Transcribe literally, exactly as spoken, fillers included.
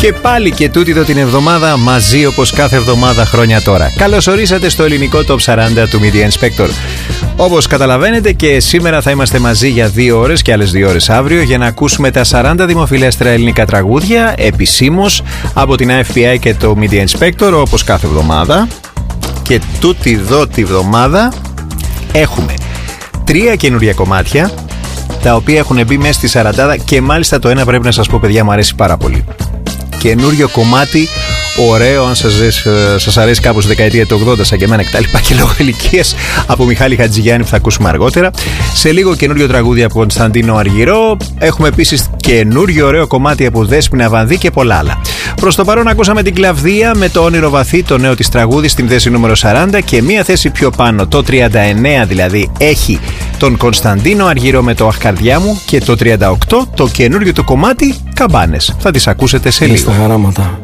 Και πάλι και τούτη εδώ την εβδομάδα μαζί όπως κάθε εβδομάδα χρόνια τώρα. Καλώς ορίσατε στο ελληνικό Top σαράντα του Media Inspector. Όπως καταλαβαίνετε και σήμερα θα είμαστε μαζί για δύο ώρες και άλλες δύο ώρες αύριο για να ακούσουμε τα σαράντα δημοφιλέστερα ελληνικά τραγούδια επισήμως από την F P I και το Media Inspector όπως κάθε εβδομάδα. Και τούτη εδώ τη εβδομάδα έχουμε τρία καινούρια κομμάτια τα οποία έχουν μπει μέσα στη σαραντάδα και μάλιστα το ένα πρέπει να σας πω παιδιά μου αρέσει πάρα πολύ. Καινούριο κομμάτι, ωραίο, αν σας, σας αρέσει κάπως δεκαετία του ογδόντα σαν και εμένα κτλ. Και λόγω ηλικίας, από Μιχάλη Χατζηγιάννη που θα ακούσουμε αργότερα. Σε λίγο καινούριο τραγούδι από Κωνσταντίνο Αργυρό. Έχουμε επίσης καινούριο ωραίο κομμάτι από Δέσποινα Βανδύ και πολλά άλλα. Προς το παρόν ακούσαμε την Κλαβδία με το Όνειρο Βαθύ, το νέο της τραγούδι στην θέση νούμερο σαράντα και μία θέση πιο πάνω, το τριάντα εννέα δηλαδή, έχει τον Κωνσταντίνο Αργυρό με το Αχ καρδιά μου και το τριάντα οκτώ το καινούριο του κομμάτι Καμπάνες. Θα τις ακούσετε σε λίγο. Στα χαράματα.